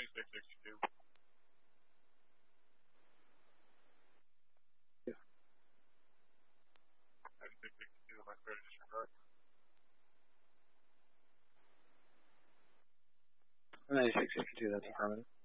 9662. Yeah. 9662, am I clear to disregard? 9662, that's affirmative.